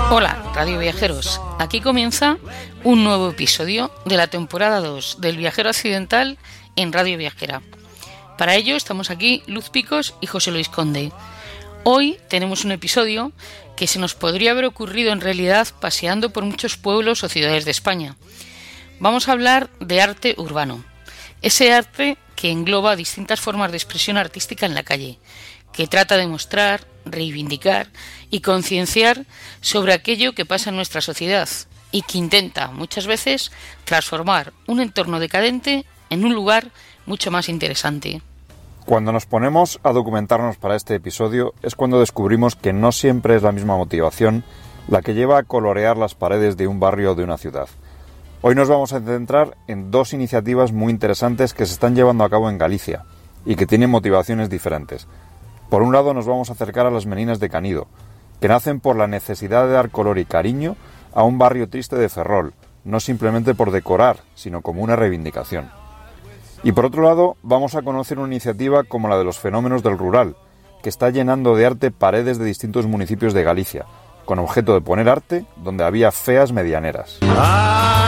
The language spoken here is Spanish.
Hola, Radio Viajeros. Aquí comienza un nuevo episodio de la temporada 2 del Viajero Accidental en Radio Viajera. Para ello estamos aquí Luz Picos y José Luis Conde. Hoy tenemos un episodio que se nos podría haber ocurrido en realidad paseando por muchos pueblos o ciudades de España. Vamos a hablar de arte urbano. Ese arte que engloba distintas formas de expresión artística en la calle, que trata de mostrar, reivindicar y concienciar sobre aquello que pasa en nuestra sociedad y que intenta, muchas veces, transformar un entorno decadente en un lugar mucho más interesante. Cuando nos ponemos a documentarnos para este episodio es cuando descubrimos que no siempre es la misma motivación la que lleva a colorear las paredes de un barrio o de una ciudad. Hoy nos vamos a centrar en dos iniciativas muy interesantes que se están llevando a cabo en Galicia y que tienen motivaciones diferentes. Por un lado nos vamos a acercar a las Meninas de Canido, que nacen por la necesidad de dar color y cariño a un barrio triste de Ferrol, no simplemente por decorar, sino como una reivindicación. Y por otro lado vamos a conocer una iniciativa como la de los fenómenos del rural, que está llenando de arte paredes de distintos municipios de Galicia, con objeto de poner arte donde había feas medianeras.